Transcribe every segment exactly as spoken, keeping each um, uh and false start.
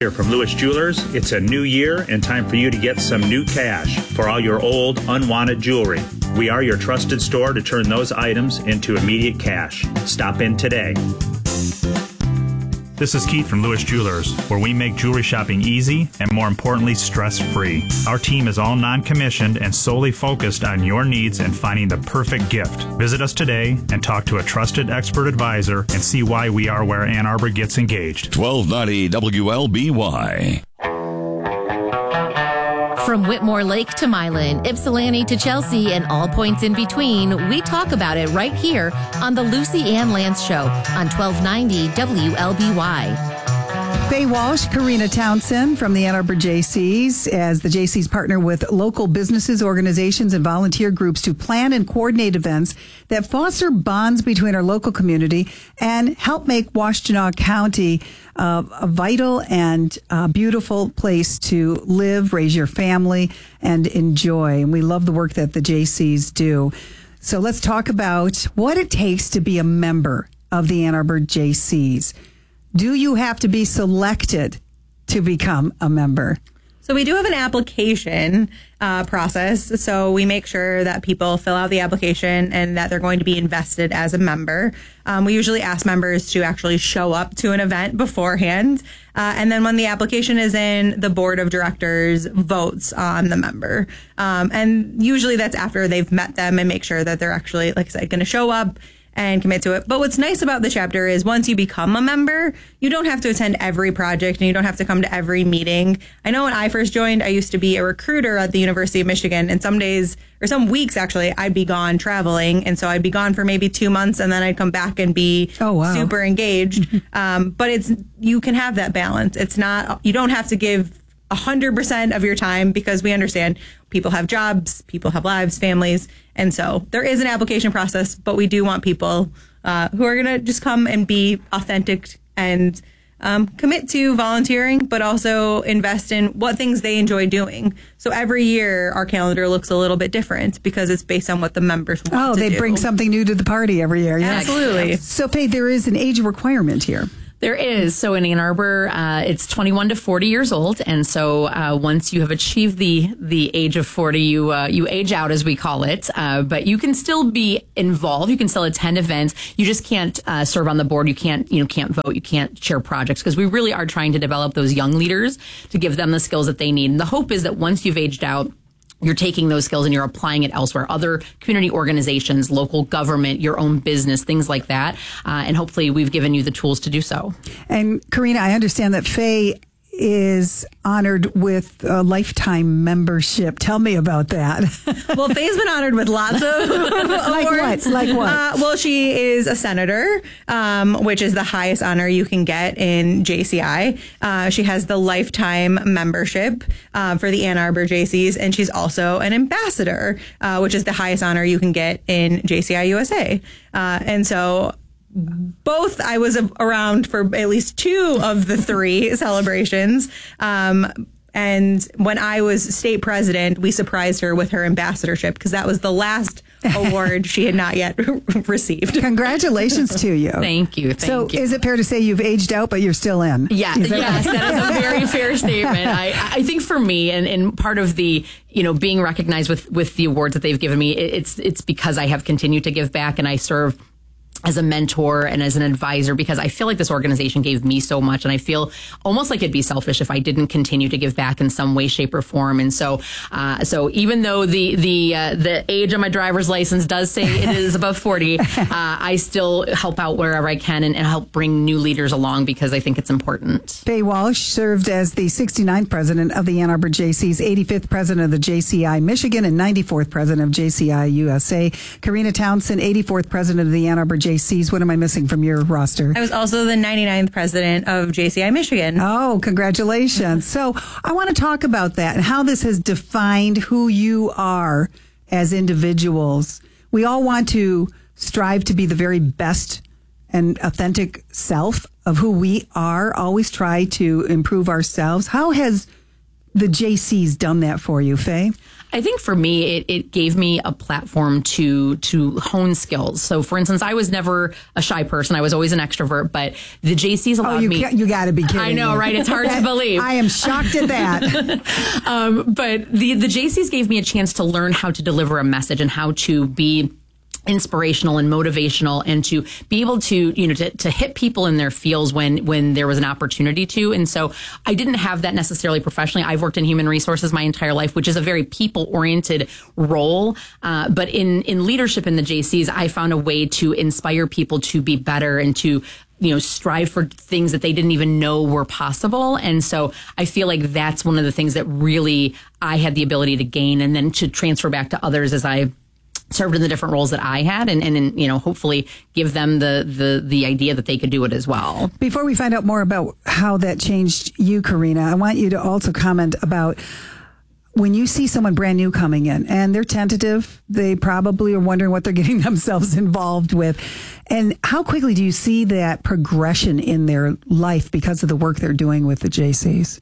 Here from Lewis Jewelers, it's a new year and time for you to get some new cash for all your old, unwanted jewelry. We are your trusted store to turn those items into immediate cash. Stop in today. This is Keith from Lewis Jewelers, where we make jewelry shopping easy and, more importantly, stress-free. Our team is all non-commissioned and solely focused on your needs and finding the perfect gift. Visit us today and talk to a trusted expert advisor and see why we are where Ann Arbor gets engaged. twelve ninety W L B Y. From Whitmore Lake to Milan, Ypsilanti to Chelsea, and all points in between, we talk about it right here on the Lucy Ann Lance Show on twelve ninety W L B Y. Faye Walsh, Karina Townsend from the Ann Arbor J Cs, as the J Cs partner with local businesses, organizations, and volunteer groups to plan and coordinate events that foster bonds between our local community and help make Washtenaw County uh, a vital and uh, beautiful place to live, raise your family, and enjoy. And we love the work that the J Cs do. So let's talk about what it takes to be a member of the Ann Arbor J Cs. Do you have to be selected to become a member? So we do have an application uh, process. So we make sure that people fill out the application and that they're going to be invested as a member. Um, we usually ask members to actually show up to an event beforehand. Uh, and then when the application is in, the board of directors votes on the member. Um, and usually that's after they've met them and make sure that they're actually, like I said, going to show up and commit to it. But what's nice about the chapter is once you become a member, you don't have to attend every project and you don't have to come to every meeting. I know when I first joined, I used to be a recruiter at the University of Michigan, and some days or some weeks actually, I'd be gone traveling. And so I'd be gone for maybe two months and then I'd come back and be oh, wow. super engaged. um, but it's, you can have that balance. It's not, you don't have to give one hundred percent of your time because we understand people have jobs, people have lives, families. And so there is an application process, but we do want people uh, who are going to just come and be authentic and um, commit to volunteering, but also invest in what things they enjoy doing. So every year our calendar looks a little bit different because it's based on what the members want oh, to do. Oh, they bring something new to the party every year. Yeah. Absolutely. So, Faye, there is an age requirement here. There is. So in Ann Arbor, uh, it's twenty-one to forty years old. And so uh, once you have achieved the the age of forty, you uh, you age out, as we call it. Uh, but you can still be involved. You can still attend events. You just can't uh, serve on the board. You can't, you know, can't vote. You can't chair projects because we really are trying to develop those young leaders to give them the skills that they need. And the hope is that once you've aged out, you're taking those skills and you're applying it elsewhere. Other community organizations, local government, your own business, things like that. Uh, and hopefully we've given you the tools to do so. And Karina, I understand that Faye is honored with a lifetime membership. Tell me about that. Well, Faye's been honored with lots of like awards. what? Like what? Uh, well, she is a senator, um, which is the highest honor you can get in J C I. Uh, she has the lifetime membership uh, for the Ann Arbor J Cs, and she's also an ambassador, uh, which is the highest honor you can get in J C I U S A. Uh, and so both, I was around for at least two of the three celebrations. Um, and when I was state president, we surprised her with her ambassadorship because that was the last award she had not yet received. Congratulations to you. Thank you. Thank so you. is it fair to say you've aged out, but you're still in? Yeah, that yes, right? that is a very fair statement. I, I think for me, and, and part of the, you know, being recognized with, with the awards that they've given me, it, it's it's because I have continued to give back and I serve as a mentor and as an advisor because I feel like this organization gave me so much and I feel almost like it'd be selfish if I didn't continue to give back in some way, shape or form. And so, uh, so even though the, the, uh, the age on my driver's license does say it is above forty, uh, I still help out wherever I can and, and help bring new leaders along because I think it's important. Faye Walsh served as the sixty-ninth president of the Ann Arbor J Cs, eighty-fifth president of the J C I Michigan, and ninety-fourth president of J C I U S A. Karina Townsend, eighty-fourth president of the Ann Arbor J Cs. What am I missing from your roster? I was also the ninety-ninth president of J C I Michigan. Oh, congratulations. So I want to talk about that and how this has defined who you are as individuals. We all want to strive to be the very best and authentic self of who we are, always try to improve ourselves. How has the J Cs done that for you, Faye? I think for me, it, it gave me a platform to to hone skills. So, for instance, I was never a shy person. I was always an extrovert, but the J Cs allowed oh, you me. Can't, you got to be kidding I know, me. right? It's hard to believe. I am shocked at that. um, but the the J Cs gave me a chance to learn how to deliver a message and how to be inspirational and motivational, and to be able to, you know, to, to hit people in their feels when, when there was an opportunity to. And so I didn't have that necessarily professionally. I've worked in human resources my entire life, which is a very people oriented role. Uh, but in, in leadership in the J Cs, I found a way to inspire people to be better and to, you know, strive for things that they didn't even know were possible. And so I feel like that's one of the things that really I had the ability to gain and then to transfer back to others as I served in the different roles that I had, and, and, and you know, hopefully give them the, the, the idea that they could do it as well. Before we find out more about how that changed you, Karina, I want you to also comment about when you see someone brand new coming in and they're tentative, they probably are wondering what they're getting themselves involved with. And how quickly do you see that progression in their life because of the work they're doing with the J Cs?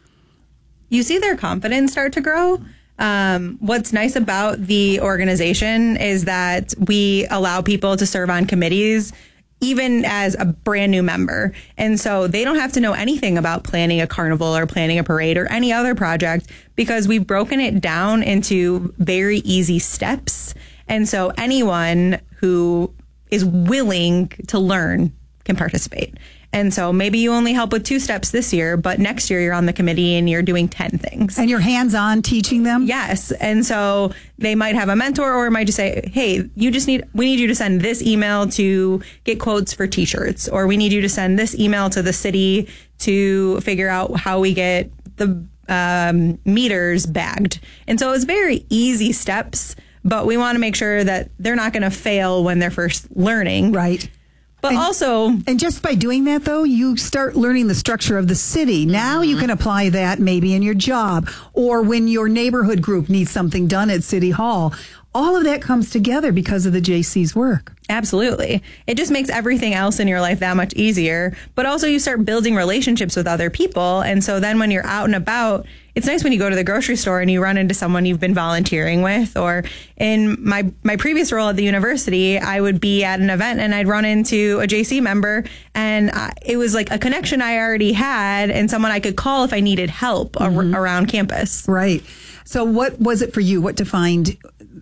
You see their confidence start to grow. Um, what's nice about the organization is that we allow people to serve on committees even as a brand new member. And so they don't have to know anything about planning a carnival or planning a parade or any other project, because we've broken it down into very easy steps. And so anyone who is willing to learn can participate. And so maybe you only help with two steps this year, but next year you're on the committee and you're doing ten things. And you're hands-on teaching them? Yes. And so they might have a mentor, or it might just say, hey, you just need, we need you to send this email to get quotes for t-shirts, or we need you to send this email to the city to figure out how we get the um, meters bagged. And so it's very easy steps, but we want to make sure that they're not going to fail when they're first learning. Right. But and, also... And just by doing that, though, you start learning the structure of the city. Now mm-hmm. you can apply that maybe in your job, or when your neighborhood group needs something done at City Hall. All of that comes together because of the J C's work. Absolutely. It just makes everything else in your life that much easier. But also you start building relationships with other people. And so then when you're out and about, it's nice when you go to the grocery store and you run into someone you've been volunteering with. Or in my, my previous role at the university, I would be at an event and I'd run into a J C member, and I, it was like a connection I already had and someone I could call if I needed help mm-hmm. ar- around campus. Right. So what was it for you? What defined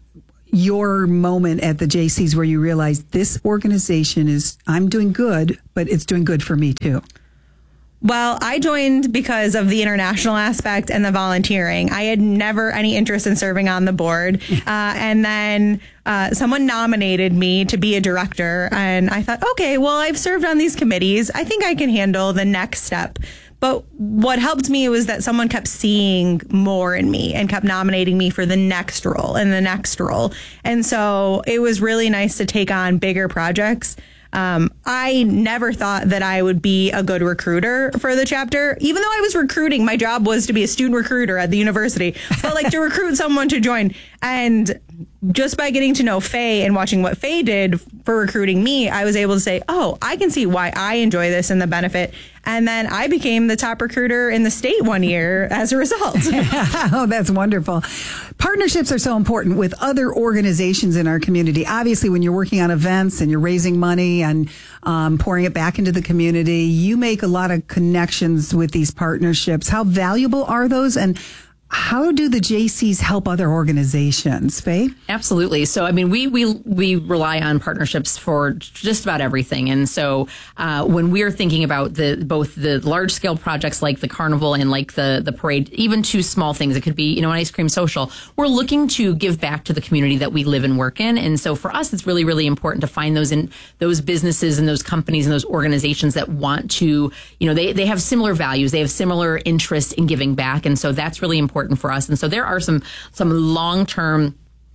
your moment at the J C's where you realized this organization is, I'm doing good, but it's doing good for me too? Well, I joined because of the international aspect and the volunteering. I had never any interest in serving on the board. Uh, and then uh, someone nominated me to be a director. And I thought, okay, well, I've served on these committees. I think I can handle the next step. But what helped me was that someone kept seeing more in me and kept nominating me for the next role and the next role. And so it was really nice to take on bigger projects. Um, I never thought that I would be a good recruiter for the chapter. Even though I was recruiting, my job was to be a student recruiter at the university, but like to recruit someone to join. And just by getting to know Faye and watching what Faye did for recruiting me, I was able to say, oh, I can see why I enjoy this and the benefit. And then I became the top recruiter in the state one year as a result. Oh, that's wonderful. Partnerships are so important with other organizations in our community. Obviously, when you're working on events and you're raising money and um, pouring it back into the community, you make a lot of connections with these partnerships. How valuable are those? And how do the J Cs help other organizations, Faye? Absolutely. So, I mean, we we we rely on partnerships for just about everything. And so, uh, when we're thinking about the both the large scale projects like the carnival and like the the parade, even to small things, it could be, you know, an ice cream social. We're looking to give back to the community that we live and work in. And so, for us, it's really really important to find those in those businesses and those companies and those organizations that want to, you know, they they have similar values, they have similar interests in giving back, and so that's really important for us. And so there are some some long-term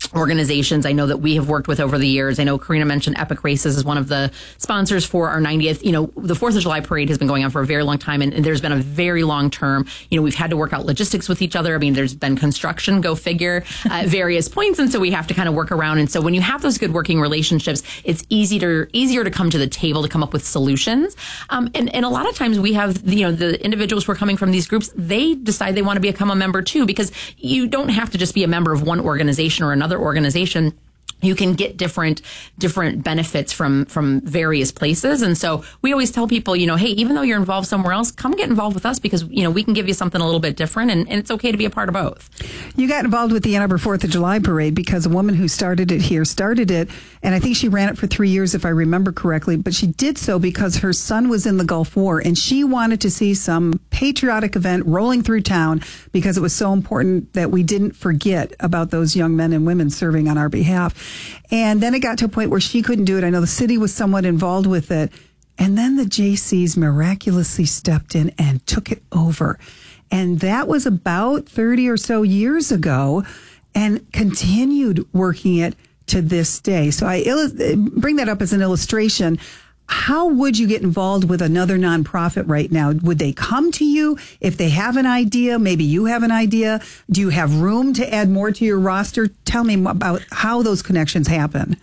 organizations I know that we have worked with over the years. I know Karina mentioned Epic Races is one of the sponsors for our ninetieth. You know, the fourth of July parade has been going on for a very long time, and, and there's been a very long term, you know, we've had to work out logistics with each other. I mean, there's been construction, go figure, at various points, and so we have to kind of work around. And so when you have those good working relationships, it's easy to, easier to come to the table to come up with solutions. Um, and, and a lot of times we have, you know, the individuals who are coming from these groups, they decide they want to become a member too, because you don't have to just be a member of one organization or another organization. You can get different different benefits from from various places. And so we always tell people, you know, hey, even though you're involved somewhere else, come get involved with us, because, you know, we can give you something a little bit different, and, and it's okay to be a part of both. You got involved with the Ann Arbor fourth of July parade because a woman who started it here started it, and I think she ran it for three years, if I remember correctly, but she did so because her son was in the Gulf War, and she wanted to see some patriotic event rolling through town because it was so important that we didn't forget about those young men and women serving on our behalf. And then it got to a point where she couldn't do it. I know the city was somewhat involved with it. And then the J Cs miraculously stepped in and took it over. And that was about thirty or so years ago, and continued working it to this day. So I il- bring that up as an illustration. How would you get involved with another nonprofit right now? Would they come to you if they have an idea? Maybe you have an idea. Do you have room to add more to your roster? Tell me about how those connections happen.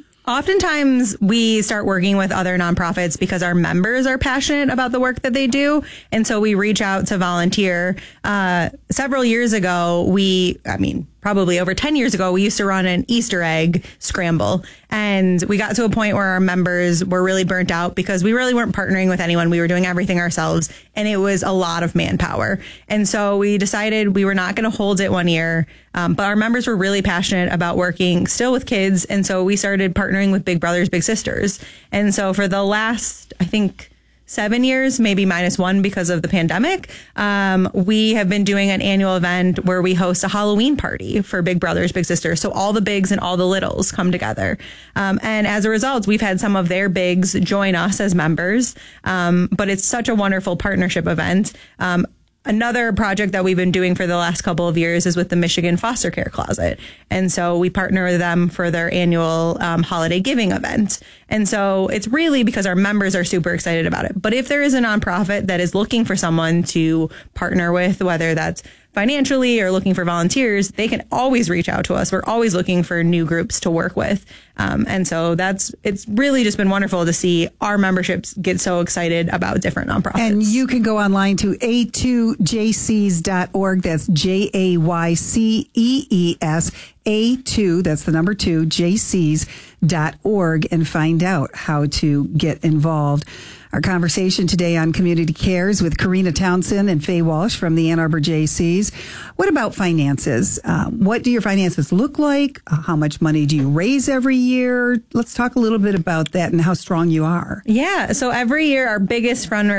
Oftentimes we start working with other nonprofits because our members are passionate about the work that they do. And so we reach out to volunteer. Uh, several years ago, we, I mean, probably over ten years ago, we used to run an Easter egg scramble. And we got to a point where our members were really burnt out because we really weren't partnering with anyone. We were doing everything ourselves, and it was a lot of manpower. And so we decided we were not going to hold it one year. Um, but our members were really passionate about working still with kids. And so we started partnering with Big Brothers Big Sisters. And so for the last, I think, seven years, maybe minus one because of the pandemic, um, we have been doing an annual event where we host a Halloween party for Big Brothers Big Sisters. So all the bigs and all the littles come together. Um, and as a result, we've had some of their bigs join us as members. Um, but it's such a wonderful partnership event. Um, Another project that we've been doing for the last couple of years is with the Michigan Foster Care Closet. And so we partner with them for their annual um, holiday giving event. And so it's really because our members are super excited about it. But if there is a nonprofit that is looking for someone to partner with, whether that's financially or looking for volunteers, they can always reach out to us. We're always looking for new groups to work with. Um, and so that's, it's really just been wonderful to see our memberships get so excited about different nonprofits. And you can go online to A two J Cs dot org. That's J A Y C E E S, A two, that's the number two, J Cs dot org, and find out how to get involved. Our conversation today on Community Cares with Karina Townsend and Faye Walsh from the Ann Arbor J Cs. What about finances? Uh, what do your finances look like? Uh, how much money do you raise every year? Let's talk a little bit about that and how strong you are. Yeah. So every year, our biggest fundraiser